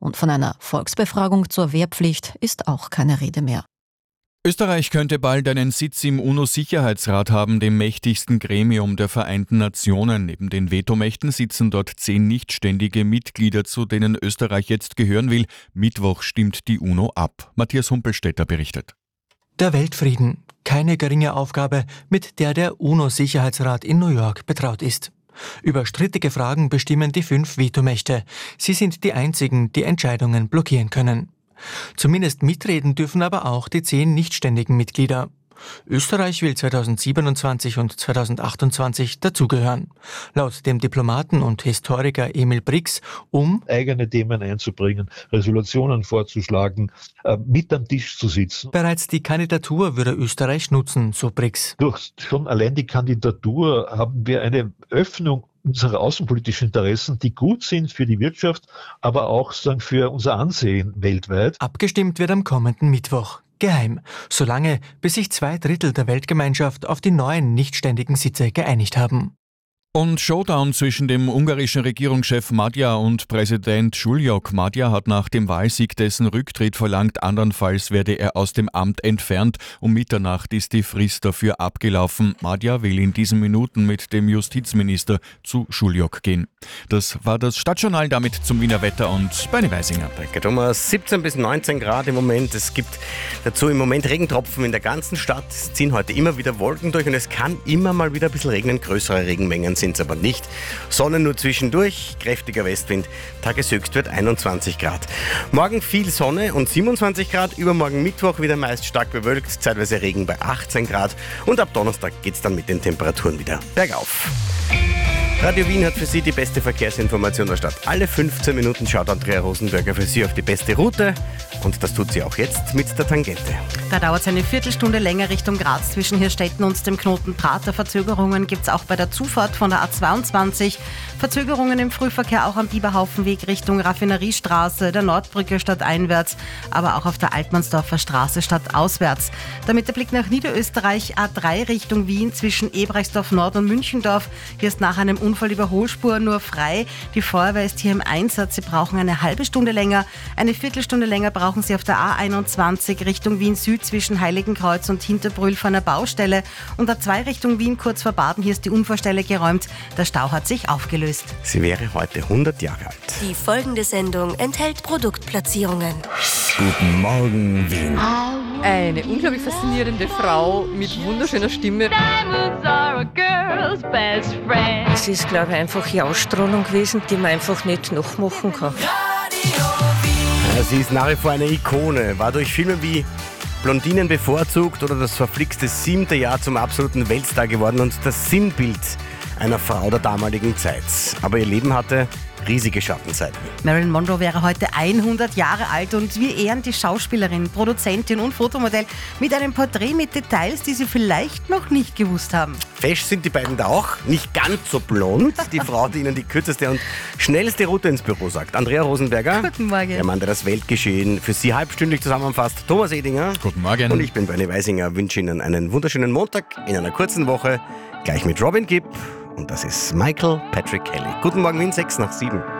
Und von einer Volksbefragung zur Wehrpflicht ist auch keine Rede mehr. Österreich könnte bald einen Sitz im UNO-Sicherheitsrat haben, dem mächtigsten Gremium der Vereinten Nationen. Neben den Vetomächten sitzen dort 10 nichtständige Mitglieder, zu denen Österreich jetzt gehören will. Mittwoch stimmt die UNO ab. Matthias Humpelstädter berichtet. Der Weltfrieden, keine geringe Aufgabe, mit der der UNO-Sicherheitsrat in New York betraut ist. Über strittige Fragen bestimmen die 5 Vetomächte. Sie sind die einzigen, die Entscheidungen blockieren können. Zumindest mitreden dürfen aber auch die 10 nichtständigen Mitglieder. Österreich will 2027 und 2028 dazugehören. Laut dem Diplomaten und Historiker Emil Brix eigene Themen einzubringen, Resolutionen vorzuschlagen, mit am Tisch zu sitzen. Bereits die Kandidatur würde Österreich nutzen, so Brix. Durch schon allein die Kandidatur haben wir eine Öffnung unserer außenpolitischen Interessen, die gut sind für die Wirtschaft, aber auch für unser Ansehen weltweit. Abgestimmt wird am kommenden Mittwoch. Geheim, solange bis sich 2/3 der Weltgemeinschaft auf die neuen nichtständigen Sitze geeinigt haben. Und Showdown zwischen dem ungarischen Regierungschef Magyar und Präsident Šuljok. Magyar hat nach dem Wahlsieg dessen Rücktritt verlangt, andernfalls werde er aus dem Amt entfernt. Um Mitternacht ist die Frist dafür abgelaufen. Magyar will in diesen Minuten mit dem Justizminister zu Šuljok gehen. Das war das Stadtjournal, damit zum Wiener Wetter und Bernie Weisinger. Danke Thomas. 17 bis 19 Grad im Moment. Es gibt dazu im Moment Regentropfen in der ganzen Stadt. Es ziehen heute immer wieder Wolken durch und es kann immer mal wieder ein bisschen regnen. Größere Regenmengen sind es aber nicht. Sonne nur zwischendurch, kräftiger Westwind. Tageshöchst wird 21 Grad. Morgen viel Sonne und 27 Grad. Übermorgen Mittwoch wieder meist stark bewölkt, zeitweise Regen bei 18 Grad. Und ab Donnerstag geht es dann mit den Temperaturen wieder bergauf. Radio Wien hat für Sie die beste Verkehrsinformation der Stadt. Alle 15 Minuten schaut Andrea Rosenberger für Sie auf die beste Route. Und das tut sie auch jetzt mit der Tangente. Da dauert es eine Viertelstunde länger Richtung Graz zwischen Hirstetten und dem Knoten Prater. Verzögerungen gibt es auch bei der Zufahrt von der A22. Verzögerungen im Frühverkehr auch am Biberhaufenweg Richtung Raffineriestraße, der Nordbrücke stadteinwärts, aber auch auf der Altmannsdorfer Straße stadtauswärts. Damit der Blick nach Niederösterreich, A3 Richtung Wien zwischen Ebrechtsdorf Nord und Münchendorf. Hier ist nach einem Unfall die Überholspur nur frei. Die Feuerwehr ist hier im Einsatz. Sie brauchen eine halbe Stunde länger. Eine Viertelstunde länger brauchen Sie auf der A21 Richtung Wien Süd zwischen Heiligenkreuz und Hinterbrühl vor einer Baustelle. Und A2 Richtung Wien kurz vor Baden. Hier ist die Unfallstelle geräumt. Der Stau hat sich aufgelöst. Sie wäre heute 100 Jahre alt. Die folgende Sendung enthält Produktplatzierungen. Guten Morgen, Wien. Eine unglaublich faszinierende Frau mit wunderschöner Stimme. Es ist, glaube ich, einfach die Ausstrahlung gewesen, die man einfach nicht nachmachen kann. Ja, sie ist nach wie vor eine Ikone, war durch Filme wie Blondinen bevorzugt oder das verflixte 7. Jahr zum absoluten Weltstar geworden und das Sinnbild einer Frau der damaligen Zeit. Aber ihr Leben hatte riesige Schattenseiten. Marilyn Monroe wäre heute 100 Jahre alt und wir ehren die Schauspielerin, Produzentin und Fotomodell mit einem Porträt mit Details, die Sie vielleicht noch nicht gewusst haben. Fesch sind die beiden da auch, nicht ganz so blond. Die Frau, die Ihnen die kürzeste und schnellste Route ins Büro sagt. Andrea Rosenberger. Guten Morgen. Der Mann, der das Weltgeschehen für Sie halbstündig zusammenfasst. Thomas Edinger. Guten Morgen. Und ich bin Bernie Weisinger. Wünsche Ihnen einen wunderschönen Montag in einer kurzen Woche. Gleich mit Robin Gibb. Und das ist Michael Patrick Kelly. Guten Morgen, Wien, 6 nach 7.